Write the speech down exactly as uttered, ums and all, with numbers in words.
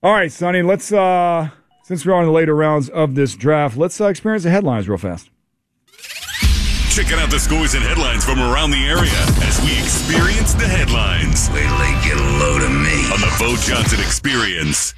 All right, Sonny, let's, uh, since we're on the later rounds of this draft, let's uh, experience the headlines real fast. Checking out the scores and headlines from around the area as we experience the headlines. Wait till they get a load of me. On the Bo Johnson Experience.